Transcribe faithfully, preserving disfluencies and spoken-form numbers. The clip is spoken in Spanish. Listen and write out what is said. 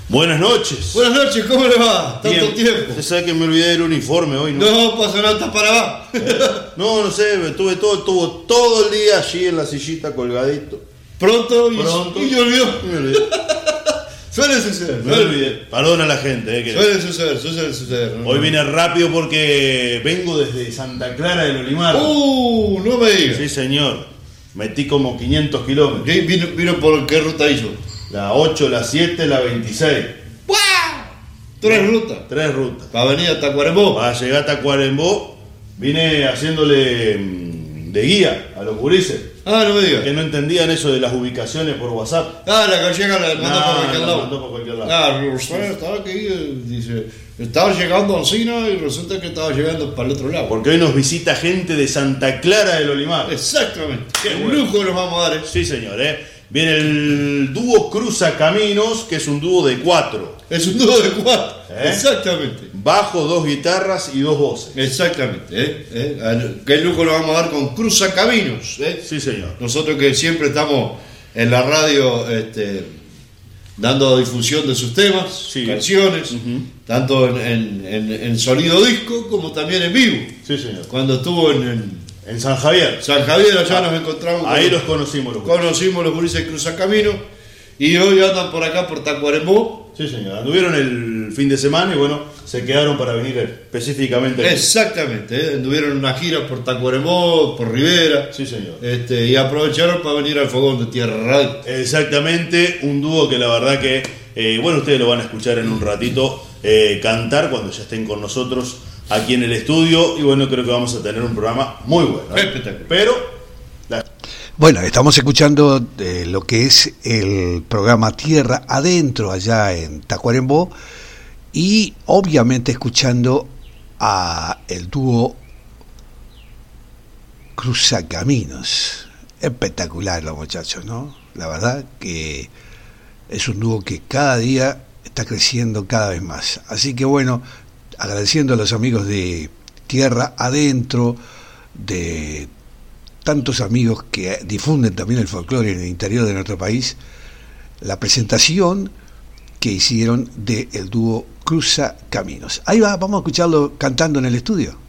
Buenas noches. Buenas noches, ¿cómo le va? Tanto Bien. tiempo. Usted sabe que me olvidé del uniforme hoy, ¿no? No pasa nada, está para abajo. ¿Eh? No, no sé, estuve todo, estuvo todo el día allí en la sillita colgadito. Pronto y, Pronto. y me olvidó. Me olvidé. Suele suceder. Me olvidé. Perdona a la gente, eh, que Suele suceder, suele suceder. ¿no? hoy vine rápido porque vengo desde Santa Clara del Olimar. Uh, no me digas. Sí, señor. Metí como quinientos kilómetros. ¿Qué? ¿Vino, vino por qué ruta hizo? La ocho, la siete, la veintiséis. ¡Buah! Tres rutas. Tres rutas. Para venir a Tacuarembó. Para llegar a Tacuarembó, vine haciéndole mm, de guía a los gurises, Ah, no me digas. que no entendían eso de las ubicaciones por WhatsApp. Ah, la gallega la mandó No, por cualquier la lado. mandó por cualquier lado. Ah, usted estaba aquí, eh, dice, estaba llegando a Alcina y resulta que estaba llegando para el otro lado. Porque hoy nos visita gente de Santa Clara del Olimar. Exactamente. Qué Qué bueno. lujo nos vamos a dar. ¿eh? Sí, señor, ¿eh? Viene el dúo Cruza Caminos, que es un dúo de cuatro. Es un dúo de cuatro. ¿Eh? Exactamente. Bajo, dos guitarras y dos voces. Exactamente. ¿eh? ¿Eh? Qué lujo nos vamos a dar con Cruza Caminos. ¿eh? Sí, señor. Nosotros que siempre estamos en la radio este, dando difusión de sus temas, Sí. canciones, Ujú. tanto en, en- en- en sonido disco como también en vivo. Sí, señor. Cuando estuvo en, en En San Javier. San Javier, allá nos encontramos. Ahí con- los conocimos los gurises. conocimos los gurises de Cruza Camino y hoy andan por acá por Tacuarembó. Sí, señor. Anduvieron el fin de semana y bueno, se quedaron para venir específicamente aquí. Exactamente, ¿eh? Anduvieron una gira por Tacuarembó, por Rivera. Sí, señor. Este, y aprovecharon para venir al Fogón de Tierra Radio. Exactamente, un dúo que la verdad que, eh, bueno, ustedes lo van a escuchar en un ratito eh, cantar cuando ya estén con nosotros aquí en el estudio y bueno, creo que vamos a tener un programa muy bueno. ¿eh? Espectacular. Pero, la- Bueno, estamos escuchando eh, lo que es el programa Tierra Adentro allá en Tacuarembó y obviamente escuchando a el dúo Cruzacaminos. Espectacular los muchachos, ¿no? La verdad que es un dúo que cada día está creciendo cada vez más. Así que bueno, agradeciendo a los amigos de Tierra Adentro, de tantos amigos que difunden también el folclore en el interior de nuestro país, la presentación que hicieron del dúo Cruza Caminos. Ahí va, vamos a escucharlo cantando en el estudio.